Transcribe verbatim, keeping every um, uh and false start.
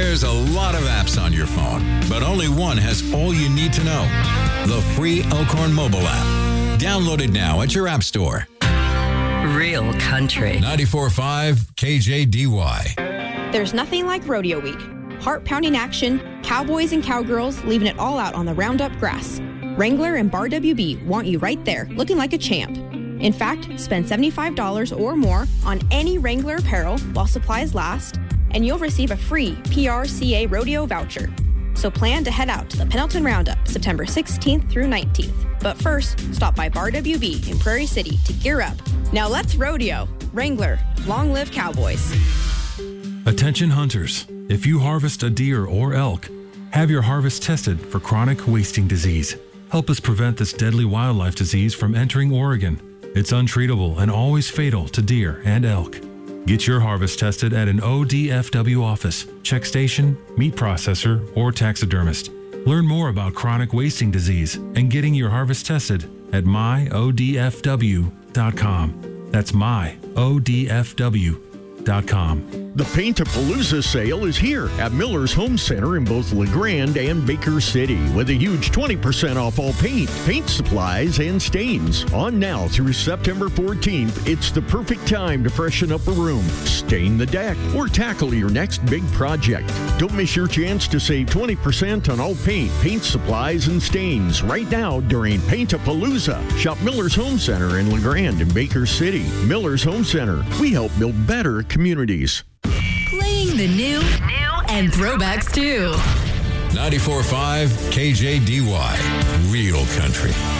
There's a lot of apps on your phone, but only one has all you need to know. The free Elkhorn mobile app. Download it now at your app store. Real country. ninety-four point five K J D Y. There's nothing like Rodeo Week. Heart-pounding action, cowboys and cowgirls leaving it all out on the Roundup grass. Wrangler and Bar W B want you right there, looking like a champ. In fact, spend seventy-five dollars or more on any Wrangler apparel while supplies last, and you'll receive a free P R C A rodeo voucher. So plan to head out to the Pendleton Roundup September sixteenth through nineteenth. But first, stop by Bar W B in Prairie City to gear up. Now let's rodeo. Wrangler, long live cowboys. Attention hunters, if you harvest a deer or elk, have your harvest tested for chronic wasting disease. Help us prevent this deadly wildlife disease from entering Oregon. It's untreatable and always fatal to deer and elk. Get your harvest tested at an O D F W office, check station, meat processor, or taxidermist. Learn more about chronic wasting disease and getting your harvest tested at my O D F W dot com. That's my O D F W dot com. The Paint-A-Palooza sale is here at Miller's Home Center in both LeGrand and Baker City with a huge twenty percent off all paint, paint supplies, and stains. On now through September fourteenth, it's the perfect time to freshen up a room, stain the deck, or tackle your next big project. Don't miss your chance to save twenty percent on all paint, paint supplies, and stains right now during Paint-A-Palooza. Shop Miller's Home Center in LeGrand and Baker City. Miller's Home Center. We help build better communities. Playing the new, new and throwbacks too. ninety-four point five K J D Y. Real country.